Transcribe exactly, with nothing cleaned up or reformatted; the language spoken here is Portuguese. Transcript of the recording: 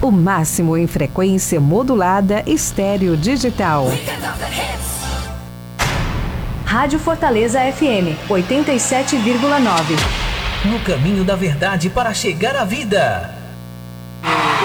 O máximo em frequência modulada estéreo digital. Rádio Fortaleza F M, oitenta e sete vírgula nove. No caminho da verdade para chegar à vida.